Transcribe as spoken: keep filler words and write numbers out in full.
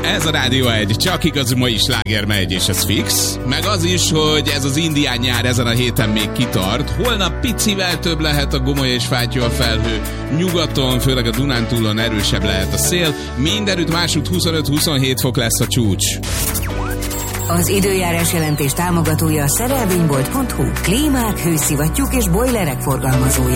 Ez a Rádió egy, csak igaz, ma is sláger megy, és ez fix. Meg az is, hogy ez az indián nyár ezen a héten még kitart. Holnap picivel több lehet a gomoly és fátyol a felhő. Nyugaton, főleg a Dunántúlon erősebb lehet a szél. Mindenütt másút huszonöt-huszonhét fok lesz a csúcs. Az időjárás jelentés támogatója a szerelvénybolt pont hu. Klímák, hőszivattyúk és bojlerek forgalmazója.